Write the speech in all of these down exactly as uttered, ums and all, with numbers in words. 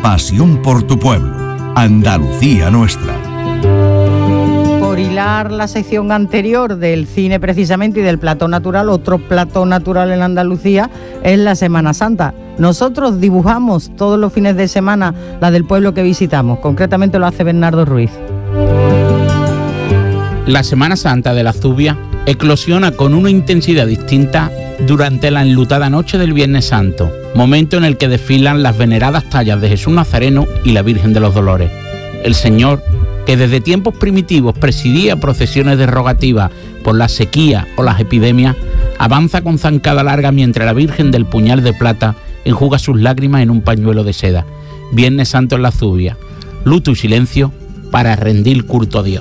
pasión por tu pueblo. Andalucía Nuestra. Por hilar la sección anterior del cine precisamente y del plató natural, otro plató natural en Andalucía es la Semana Santa. Nosotros dibujamos todos los fines de semana la del pueblo que visitamos, concretamente lo hace Bernardo Ruiz. La Semana Santa de la Zubia eclosiona con una intensidad distinta durante la enlutada noche del Viernes Santo, momento en el que desfilan las veneradas tallas de Jesús Nazareno y la Virgen de los Dolores. El Señor, que desde tiempos primitivos presidía procesiones de rogativa por la sequía o las epidemias, avanza con zancada larga mientras la Virgen del Puñal de Plata enjuga sus lágrimas en un pañuelo de seda. Viernes Santo en la Zubia, luto y silencio para rendir culto a Dios.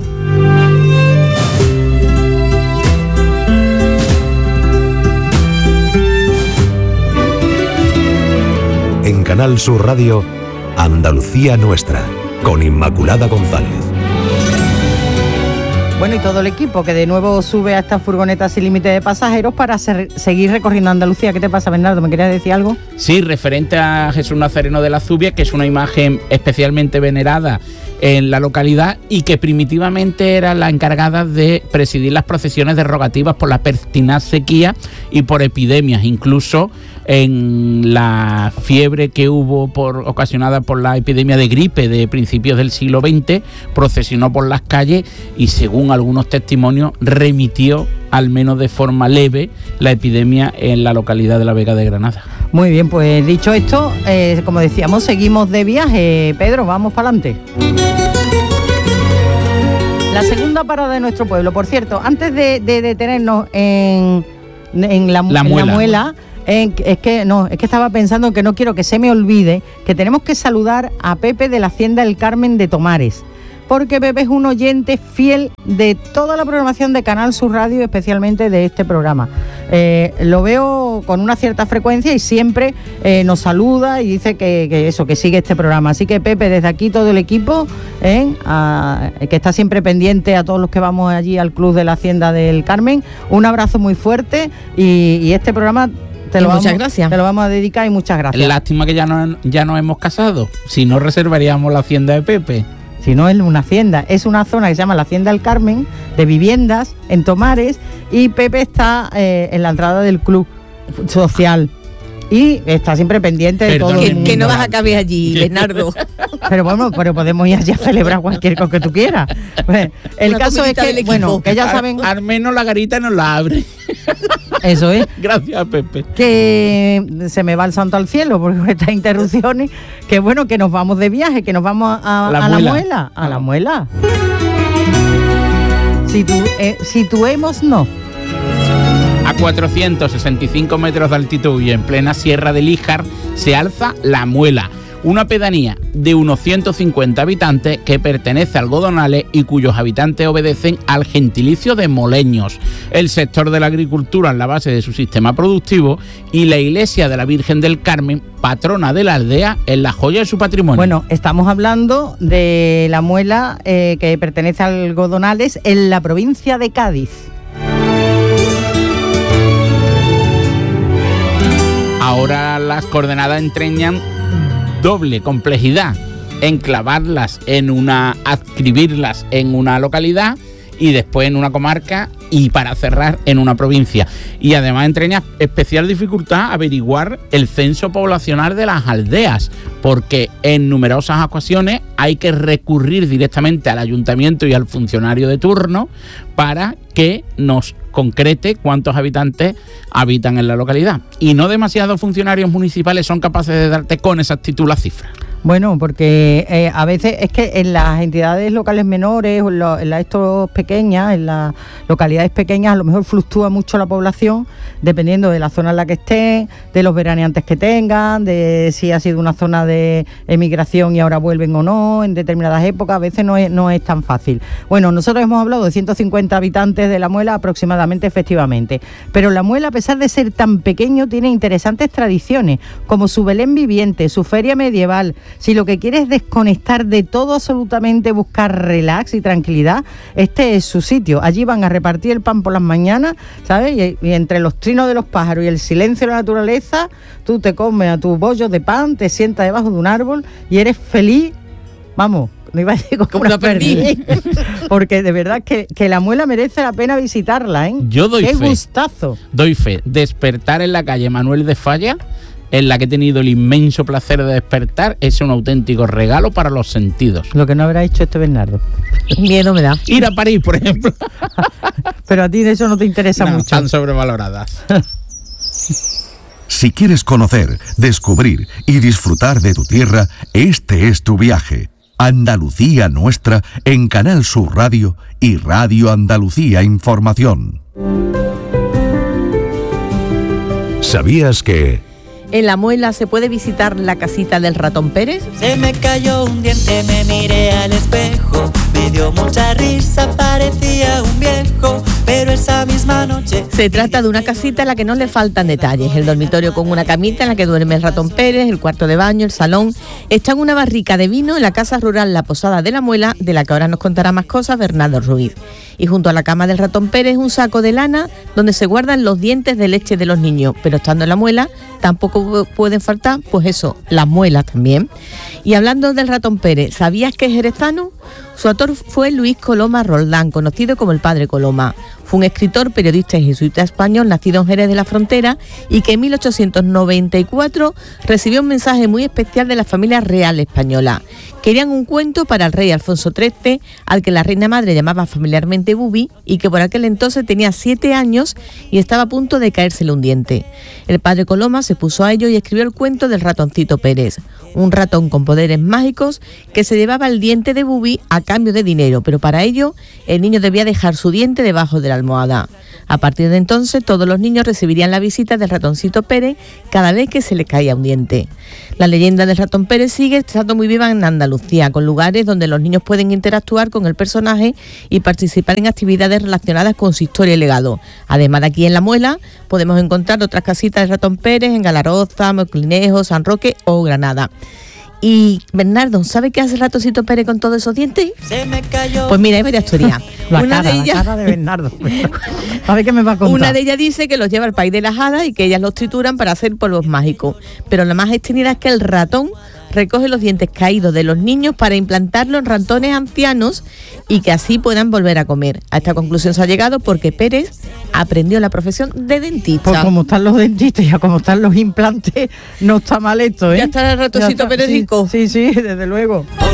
En Canal Sur Radio, Andalucía Nuestra, con Inmaculada González. Bueno, y todo el equipo que de nuevo sube a estas furgonetas sin límite de pasajeros para ser, seguir recorriendo Andalucía. ¿Qué te pasa, Bernardo? ¿Me querías decir algo? Sí, referente a Jesús Nazareno de la Zubia, que es una imagen especialmente venerada en la localidad y que primitivamente era la encargada de presidir las procesiones de rogativas por la pertinaz sequía y por epidemias, incluso en la fiebre que hubo por ocasionada por la epidemia de gripe de principios del siglo veinte, procesionó por las calles y, según algunos testimonios, remitió, al menos de forma leve, la epidemia en la localidad de La Vega de Granada. Muy bien, pues dicho esto, eh, como decíamos, seguimos de viaje. Pedro, vamos para adelante. La segunda parada de nuestro pueblo. Por cierto, antes de, de detenernos en, en, la, la en muela, la muela en, es que no, es que estaba pensando que no quiero que se me olvide que tenemos que saludar a Pepe de la Hacienda El Carmen de Tomares, porque Pepe es un oyente fiel de toda la programación de Canal Sur Radio, especialmente de este programa. Eh, lo veo con una cierta frecuencia y siempre eh, nos saluda y dice que, que eso, que sigue este programa. Así que, Pepe, desde aquí todo el equipo, eh, a, que está siempre pendiente a todos los que vamos allí al Club de la Hacienda del Carmen, un abrazo muy fuerte y, y este programa te lo, muchas vamos, gracias. te lo vamos a dedicar y muchas gracias. Lástima que ya no, ya nos hemos casado, si no reservaríamos la Hacienda de Pepe. Si no es una hacienda, es una zona que se llama la Hacienda del Carmen, de viviendas en Tomares, y Pepe está eh, en la entrada del club social y está siempre pendiente de Perdón, todo Que, el mundo. que no vas a caber allí, Bernardo. Pero bueno, pero podemos ir allí a celebrar cualquier cosa que tú quieras. Pues, el Una caso es comidita del que, equipo. bueno, que ya saben, Al, al menos la garita nos la abre. eso es, Gracias, Pepe. que se me va el santo al cielo por estas interrupciones, que bueno, que nos vamos de viaje, que nos vamos a, a, La a la muela. muela, a la muela. Situ, eh, situemos no. A cuatrocientos sesenta y cinco metros de altitud y en plena Sierra de Líjar se alza La Muela, una pedanía de unos ciento cincuenta habitantes que pertenece a Algodonales y cuyos habitantes obedecen al gentilicio de moleños. El sector de la agricultura es la base de su sistema productivo y la iglesia de la Virgen del Carmen, patrona de la aldea, es la joya de su patrimonio. Bueno, estamos hablando de La Muela, eh, que pertenece a Algodonales, en la provincia de Cádiz. Ahora las coordenadas entrañan doble complejidad: enclavarlas en una, adscribirlas en una localidad y después en una comarca y para cerrar en una provincia. Y además entraña especial dificultad averiguar el censo poblacional de las aldeas, porque en numerosas ocasiones hay que recurrir directamente al ayuntamiento y al funcionario de turno para que nos concrete cuántos habitantes habitan en la localidad. Y no demasiados funcionarios municipales son capaces de darte con exactitud la cifra. Bueno, porque eh, a veces es que en las entidades locales menores, o en, lo, en las estos pequeñas, en las localidades pequeñas, a lo mejor fluctúa mucho la población, dependiendo de la zona en la que estén, de los veraneantes que tengan, de si ha sido una zona de emigración y ahora vuelven o no, en determinadas épocas. A veces no es, no es tan fácil. Bueno, nosotros hemos hablado de ciento cincuenta habitantes de La Muela aproximadamente, efectivamente, pero La Muela, a pesar de ser tan pequeño, tiene interesantes tradiciones, como su Belén viviente, su feria medieval, Si lo que quieres es desconectar de todo absolutamente, buscar relax y tranquilidad, este es su sitio. Allí van a repartir el pan por las mañanas, ¿sabes? Y, y entre los trinos de los pájaros y el silencio de la naturaleza, tú te comes a tus bollos de pan, te sientas debajo de un árbol y eres feliz, vamos, no iba a decir como una perdiz, porque de verdad que, que la muela merece la pena visitarla, ¿eh? Yo doy ¡Qué fe. gustazo! Doy fe. Despertar en la calle Manuel de Falla, en la que he tenido el inmenso placer de despertar, es un auténtico regalo para los sentidos. Lo que no habrá hecho este Bernardo. Miedo me da. Ir a París, por ejemplo. Pero a ti de eso no te interesa No, mucho. están sobrevaloradas. Si quieres conocer, descubrir y disfrutar de tu tierra, este es tu viaje. Andalucía Nuestra en Canal Sur Radio y Radio Andalucía Información. ¿Sabías que... En La Muela se puede visitar la casita del ratón Pérez? Se me cayó un diente, me miré al espejo, me dio mucha risa, parecía un viejo, pero esa misma noche... Se trata de una casita a la que no le faltan detalles. El dormitorio con una camita en la que duerme el ratón Pérez, el cuarto de baño, el salón. Está en una barrica de vino en la casa rural La Posada de la Muela, de la que ahora nos contará más cosas Bernardo Ruiz. Y junto a la cama del ratón Pérez un saco de lana donde se guardan los dientes de leche de los niños, pero estando en La Muela tampoco pueden faltar, pues eso, las muelas también. Y hablando del ratón Pérez, ¿sabías que es jerezano? Su autor fue Luis Coloma Roldán, conocido como el Padre Coloma. Fue un escritor, periodista y jesuita español nacido en Jerez de la Frontera y que en mil ochocientos noventa y cuatro recibió un mensaje muy especial de la familia real española. Querían un cuento para el rey Alfonso trece, al que la reina madre llamaba familiarmente Bubi y que por aquel entonces tenía siete años y estaba a punto de caérsele un diente. El Padre Coloma se puso a ello y escribió el cuento del ratoncito Pérez, un ratón con poderes mágicos que se llevaba el diente de Bubi a cambio de dinero, pero para ello el niño debía dejar su diente debajo de la almohada. A partir de entonces todos los niños recibirían la visita del ratoncito Pérez cada vez que se le caía un diente. La leyenda del ratón Pérez sigue estando muy viva en Andalucía, con lugares donde los niños pueden interactuar con el personaje y participar en actividades relacionadas con su historia y legado. Además de aquí en La Muela podemos encontrar otras casitas de ratón Pérez en Galaroza, Moclinejo, San Roque o Granada. Y Bernardo, ¿sabe qué hace el ratoncito Pérez con todos esos dientes? Se me cayó. Pues mira, hay varias teorías. La Una cara, de ellas, la cara de Bernardo. A ver qué me va a contar. Una de ellas dice que los lleva al país de las hadas y que ellas los trituran para hacer polvos mágicos. Pero la más extendida es que el ratón recoge los dientes caídos de los niños para implantarlos en ratones ancianos y que así puedan volver a comer. A esta conclusión se ha llegado porque Pérez aprendió la profesión de dentista. Pues como están los dentistas y como están los implantes, no está mal esto, ¿eh? Ya está el ratoncito Ya está, Pérez sí, rico. Sí, sí, desde luego.